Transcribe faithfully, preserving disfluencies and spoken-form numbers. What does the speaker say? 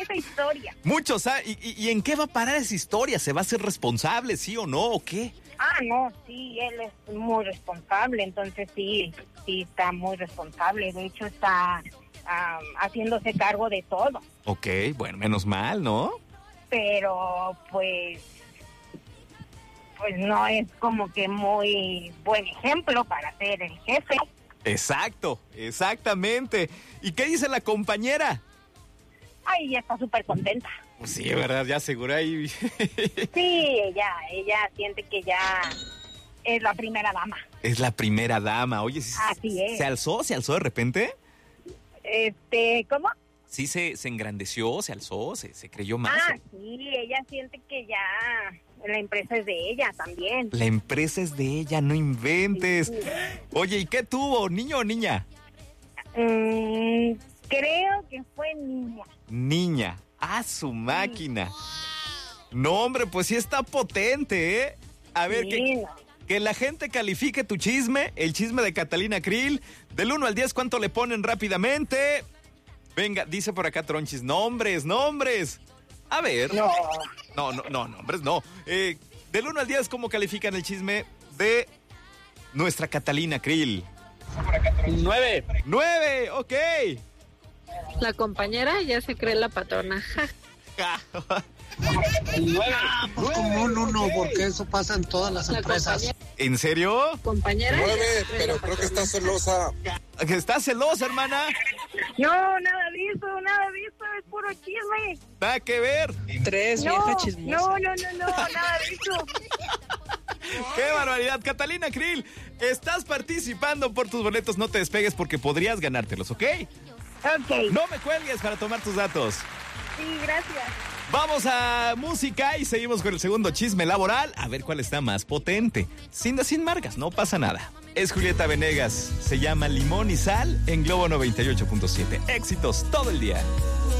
mucha historia. Muchos, ¿ah? ¿Y, y, ¿Y en qué va a parar esa historia? ¿Se va a ser responsable, sí o no, o qué? Ah, no, sí, él es muy responsable, entonces sí, sí está muy responsable. De hecho, está um, haciéndose cargo de todo. Ok, bueno, menos mal, ¿no? Pero, pues, pues no es como que muy buen ejemplo para ser el jefe. Exacto, exactamente. ¿Y qué dice la compañera? Ay, ella está súper contenta. Pues sí, ¿verdad? Ya seguro ahí. Sí, ella, ella siente que ya es la primera dama. Es la primera dama. Oye, ¿sí, Así es. ¿se alzó? ¿Se alzó de repente? Este, ¿cómo? Sí, se, se engrandeció, se alzó, se, se creyó más. Ah, sí, ella siente que ya la empresa es de ella también. La empresa es de ella, no inventes. Sí. Oye, ¿y qué tuvo? ¿Niño o niña? Mm, creo que fue niña. Niña. ¡Ah, su máquina! No, hombre, pues sí está potente, ¿eh? A ver, Sí, que, no. que la gente califique tu chisme, el chisme de Catalina Krill. Del uno al diez, ¿cuánto le ponen rápidamente? Venga, dice por acá Tronchis, nombres, nombres. A ver. No. No, no, no, nombres, no. Eh, del uno al diez, ¿cómo califican el chisme de nuestra Catalina Krill? Nueve. Nueve, ok. La compañera ya se cree la patrona. Nueve. Pues como no, no, porque eso pasa en todas las La empresas. compañera, ¿En serio? compañera ya Nueve, se cree pero la creo que patrona. está celosa. ¿Que ¿Estás celosa, hermana? No, nada de eso, nada de eso, es puro chisme. Nada que ver. Tres, No, vieja no, chismosa. no, no, no, nada de eso. ¡Qué barbaridad! Catalina Krill, estás participando por tus boletos. No te despegues porque podrías ganártelos, ¿ok? Ok, No me cuelgues para tomar tus datos. sí, gracias. Vamos a música y seguimos con el segundo chisme laboral. A ver cuál está más potente. Sin, sin marcas, no pasa nada. Es Julieta Venegas. Se llama Limón y Sal en Globo noventa y ocho punto siete. Éxitos todo el día.